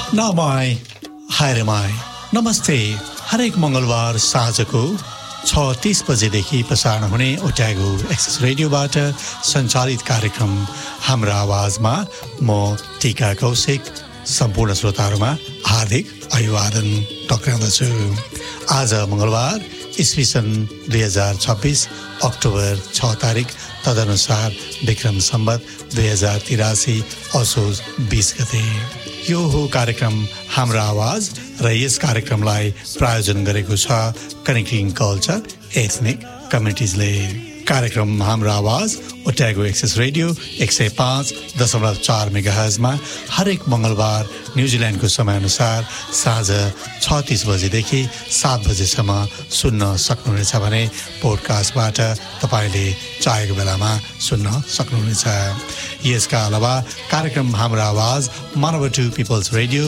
नमाई हायरमाई नमस्ते हरेक मंगलबार साँझको 6:30 बजेदेखि प्रसारण हुने ओट्यागो एक्सेस रेडियोबाट सञ्चालित कार्यक्रम हाम्रो आवाजमा म टीका कौशिक सम्पूर्ण श्रोताहरूमा हार्दिक अभिवादन टक्राउँदछु। आज मंगलबार ईस्वी सन् 2026 अक्टोबर 6 तारिक तदनुसार विक्रम सम्वत 2083 असोज 20 गते। यो हो कार्यक्रम हाम्रो आवाज र यस कार्यक्रमलाई प्रायोजन गरेको छ कनेक्टिङ कल्चर एथनिक कम्युनिटिजले। कार्यक्रम हाम्रो आवाज ओट्यागो एक्सेस रेडियो 105.4 मेगाहर्जमा हरेक मंगलबार न्युजिल्यान्डको समयअनुसार साँझ 6:30 बजेदेखि 7 बजेसम्म सुन्न सक्नुहुनेछ भने पोडकास्टबाट तपाईले चाहेको बेलामा सुन्न सक्नुहुनेछ। यसका अलावा कार्यक्रम हाम्रो आवाज मानवटु पिपल्स रेडियो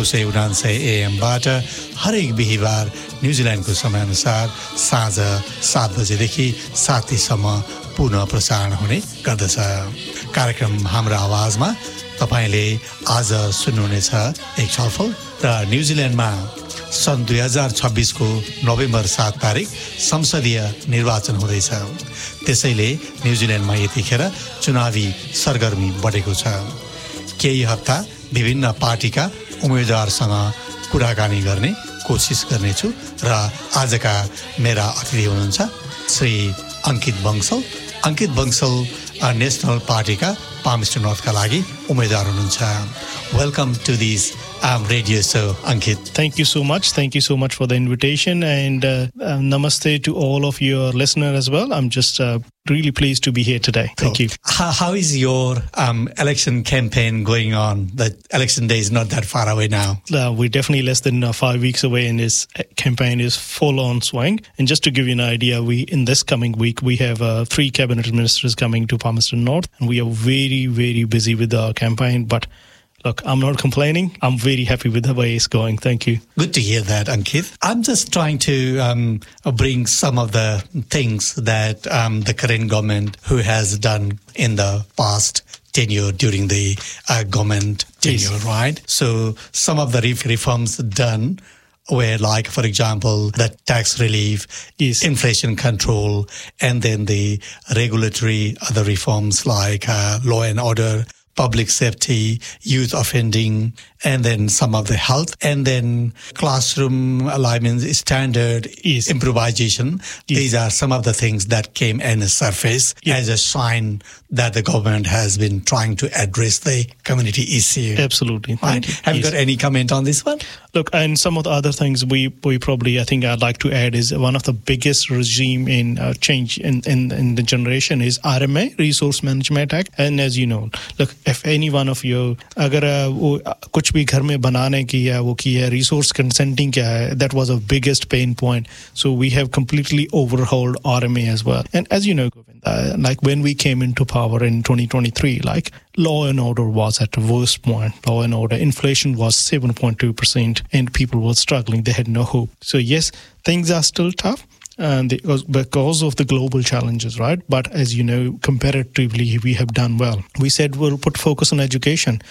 949 AM बाट हरेक बिहीबार न्युजिल्यान्डको समयअनुसार साँझ 7 बजेदेखि 7:30 सम्म पुनः प्रसारण हुने गर्दछ। कार्यक्रम हाम्रो आवाजमा तपाईले आज सुन्नुहुनेछ एक छलफल र न्युजिल्यान्डमा सन् 2026 को नोभेम्बर 7 तारिक संसदीय निर्वाचन हुँदैछ। त्यसैले न्युजिल्यान्डमा यतिखेर चुनावी सरगर्मी बढेको छ। केही हप्ता विभिन्न पार्टीका उम्मेदवारसँग कुराकानी गर्ने कोसिस गर्नेछु र आजका मेरा अतिथि हुनुहुन्छ श्री अंकित बंसल। अंकित बंसल नेशनल पार्टीका पामिस्टर नर्थका लागि उम्मेदवार हुनुहुन्छ। Welcome to this radio show, Ankit. Thank you so much. Thank you so much for the invitation, and namaste to all of your listeners as well. I'm just really pleased to be here today. Thank you. How is your election campaign going on? The election day is not that far away now. We're definitely less than 5 weeks away, and this campaign is full on swing. And just to give you an idea, in this coming week, we have 3 cabinet ministers coming to Palmerston North, and we are very, very busy with our campaign. But look, I'm not complaining. I'm very happy with the way it's going. Thank you. Good to hear that, Ankit. I'm just trying to bring some of the things that the current government who has done in the past tenure during the government tenure, yes. Right? So some of the reforms done were like, for example, the tax relief, yes. Inflation control, and then the regulatory other reforms like law and order, public safety, youth offending, and then some of the health, and then classroom alignment standard, yes. Improvisation. Yes. These are some of the things that came in the surface, yes. As a sign that the government has been trying to address the community issue. Absolutely. Right? Have you got any comment on this one? Look, and some of the other things we probably, I think I'd like to add is one of the biggest regime in change in the generation is RMA, Resource Management Act. And as you know, look, if any one of you, अगर वो कुछ भी घर में बनाने की है वो की है resource consenting क्या है, that was a biggest pain point. So we have completely overhauled RMA as well. And as you know, like when we came into power in 2023, like law and order was at the worst point. Law and order, inflation was 7.2%, and people were struggling. They had no hope. So yes, things are still tough. And because of the global challenges, right? But as you know, comparatively, we have done well. We said we'll put focus on education.